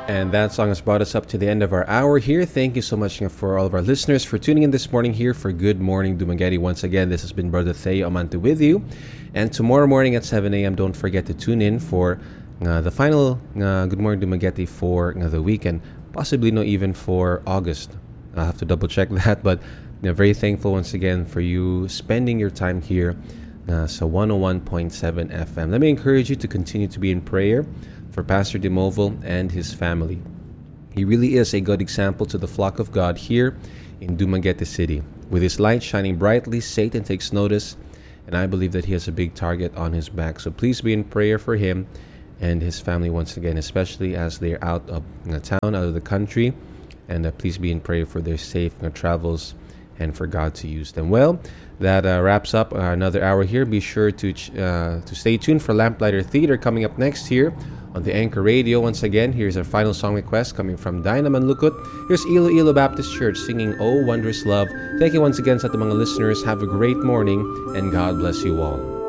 And that song has brought us up to the end of our hour here. Thank you so much for all of our listeners for tuning in this morning here for Good Morning Dumaguete. Once again, this has been Brother Theo Amante with you. And tomorrow morning at 7 a.m., don't forget to tune in for the final Good Morning Dumaguete for the weekend. Possibly not even for August. I'll have to double check that. But very thankful once again for you spending your time here. So 101.7 FM. Let me encourage you to continue to be in prayer for Pastor Demoval and his family. He really is a good example to the flock of God here in Dumaguete City. With his light shining brightly, Satan takes notice, and I believe that he has a big target on his back. So please be in prayer for him and his family once again, especially as they're out of town, out of the country. And please be in prayer for their safe travels and for God to use them. Well, that wraps up another hour here. Be sure to stay tuned for Lamplighter Theater coming up next here on the Anchor Radio. Once again, here's our final song request coming from Dinah Manlukut. Here's Iloilo Baptist Church singing Oh Wondrous Love. Thank you once again sa ating mga listeners. Have a great morning and God bless you all.